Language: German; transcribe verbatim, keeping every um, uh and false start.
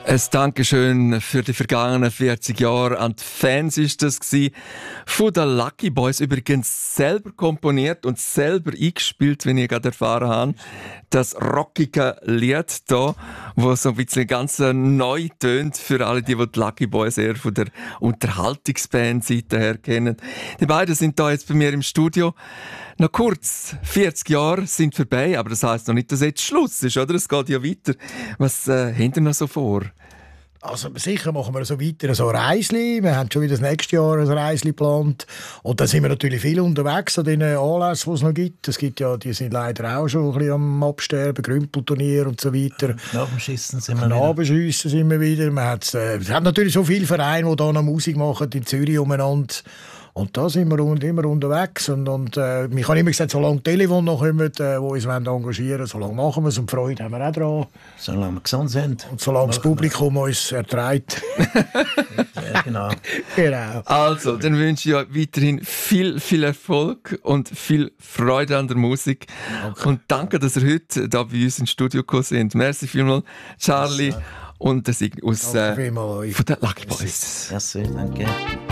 Ein Dankeschön für die vergangenen vierzig Jahre an die Fans ist das gsi. Von den Lucky Boys übrigens selber komponiert und selber eingespielt, wenn ich gerade erfahren habe. Das rockige Lied hier, wo so ein bisschen ganz neu tönt für alle, die, die die Lucky Boys eher von der Unterhaltungsband-Seite her kennen. Die beiden sind da jetzt bei mir im Studio. Noch kurz, vierzig Jahre sind vorbei, aber das heisst noch nicht, dass jetzt Schluss ist, oder? Es geht ja weiter. Was äh, habt ihr noch so vor? Also sicher machen wir so weiter so Reisli. Wir haben schon wieder das nächste Jahr ein Reisli geplant. Und dann sind wir natürlich viel unterwegs an den Anlässen, die es noch gibt. Es gibt ja, die sind leider auch schon ein bisschen am Absterben, Grümpelturnier und so weiter. Knabenschiessen sind wir wieder. Knabenschiessen sind wir wieder. Wir haben, äh, wir haben natürlich so viele Vereine, die hier noch Musik machen, in Zürich umeinander. Und da sind wir immer unterwegs. Und, und äh, ich habe immer gesagt, solange die Telefon noch kommen, äh, wo uns engagieren wollen, solange machen wir es. Und Freude haben wir auch dran. Solange wir gesund sind. Und solange das Publikum wir. uns erträgt. Ja, genau. Genau. Also, dann wünsche ich euch weiterhin viel, viel Erfolg und viel Freude an der Musik. Okay. Und danke, dass ihr heute da bei uns ins Studio gekommen sind. Merci vielmals, Charlie. Und das aus äh, von den Lucky Boys. Merci, danke.